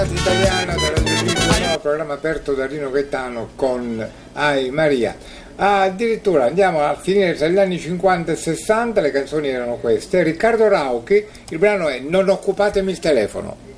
Italiana della televisione, programma aperto da Rino Gaetano con Ai Maria. Addirittura andiamo a finire tra gli anni 50 e 60, le canzoni erano queste. Riccardo Rauchi, il brano è Non occupatemi il telefono.